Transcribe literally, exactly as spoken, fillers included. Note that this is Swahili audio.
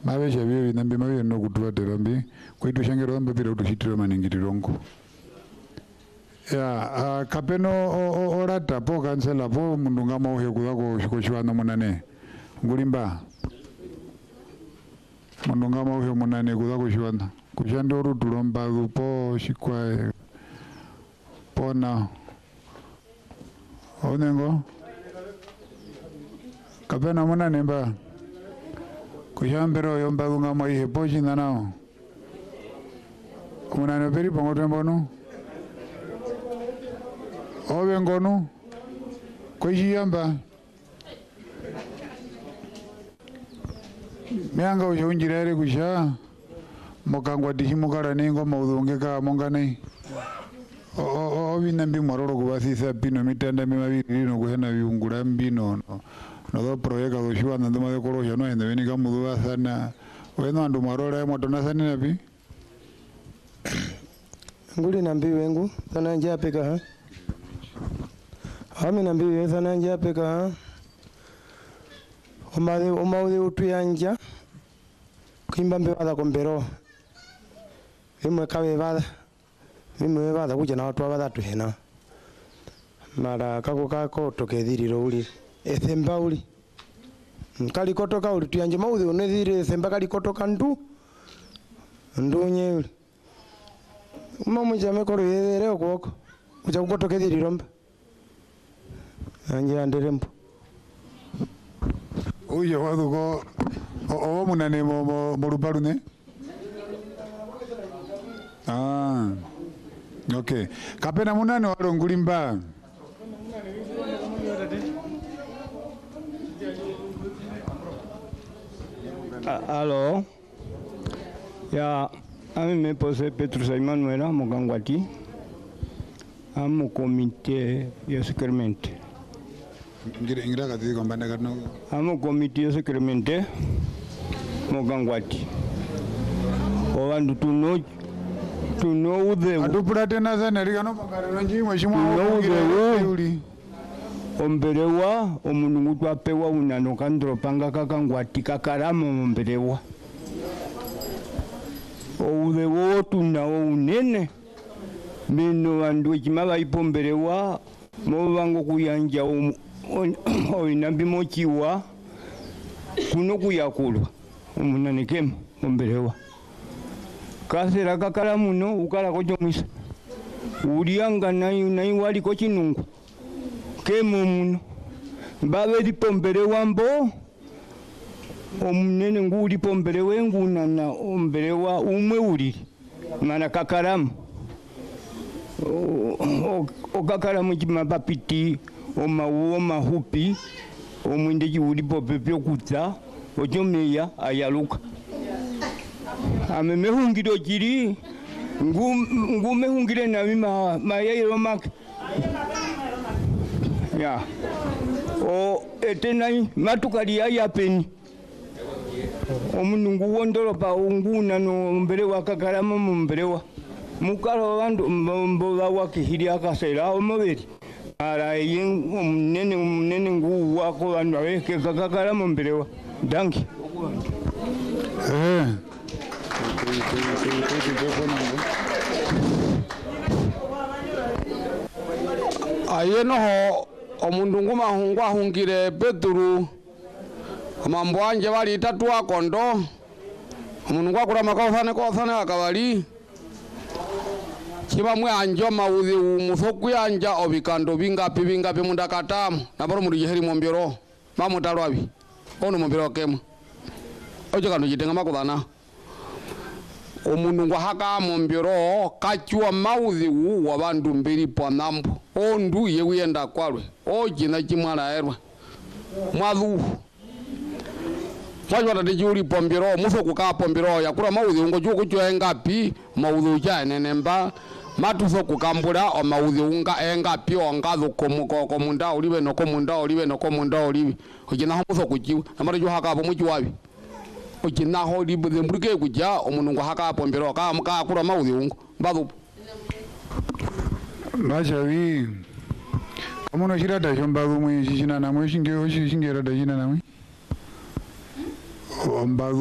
mabe shabiye nambi mabe no kutuwa terambi kwetu shangero ambe pira utushitira maningitirongo ya uh, kapeno orata po kansela po mundunga mauhe kudako shikoshwana munane ngulimba mundunga mauhe munane kudako shwana kushande orutulomba po shikwa pona onengo kapena munane mba kushambero yomba kunga mauhe po shindanao munane peri pongo tembono obe ngono kwishiyamba mianga ushunjirere kusha mokangwa dishimukara ningo maudhungeka mongane o binambi maroro kubasisa pino mitanda mimabiri no kuhena biungura mbino no no proyeka doshwa ndoma de korosha no ende benika muduwa sana weno andu maroro moto nasani napi nguli nambi wengu sana nje apeka ha Hami nambi weza nanja peka omade omade utuyanja kimba mbebada kombero bimwe kabebada bimwe bada kuja na watu abada tuhena mara kako kako tokedhiriro uli ethemba uli kali kotoka uli tuyanje maudhi unedhire ethemba kali kotoka ndu ndunye uli umamu jame koro yedhere okoko kuja kutokedhiriro mba anje anderembo uye wadu ko o munane mo mo ruparune ah okay kapena munane waro ngulimba Alo ya ami me pose Petrus Emmanuel Mokangwati amo comité ya secremente ngira ngira kati kombanda karno amo comité ya secremente Mokangwati o bandu tuno tuno ude adupura tena sana rigano mangaro nji mweshimwa uli omberewa omunungu twapewa unano kandro panga kakangwati kakarama omberewa oude wotu nawo unene bino bandu ekimaba ipomberewa mobango kuyanja oinambi mochiwa kuno kuyakulwa omunanekemo omberewa kasera kakala muno ukala kojo mwisa ulianga nayi nayi waliko chinungu kemo muno mbabe lipomberewa mbo omunene nguli pomberewe ngunana omberewa umwe uli mana kakaramu okakaramu chimapapiti omawuo mahupi omwinde chiulipo pepyo kutsa ochomeya ayaluka amemehungiro chiri ngumehungire nami mayayiro make ya o etenai matukali ayapeni omunungu wondoropa unguna no mberewa kakarama mberewa mukalo bandu mboba wakihiri akasera omoberi ara yin omunene omunene ngu wako bandu abeke kakarama mberewa danki eh ayeno ho omundu nguma hungwa hungire Petru mambo anje bali tatu akondo omundu ngwakura makauthane kothane akabali chiba mwe anjo maudhi umuthoku yanja obikando bingapi bingapi mundakatamu nabaro muri jeheri mombero mamutalwabi ono mombero kema ojo kanu jitenga makuthana omundu ngwahaka mombero kachwa maudhi u wabandu mbiri ponambo ondu yewiyenda kwalwe ojina chimwana erwa mwadhu mwajwa tati juri pombiro muso kuka pombiro yakura maudhi ungo juku chwe ngapi maudhi uja enenemba matuso kukambura o maudhi unga engapi ongathu komuko komunda ulibe no komunda ulibe no komunda ulibe ojina ho muso kuchiwa namara ju haka po muchiwabi ojina ho libe mburike kuja omunungu haka pombiro ka muka kura maudhi ungo mbadhu Bachavi kamuno shirada shombagu mwe shishina namwe shinge shinge rada shina namwe ombagu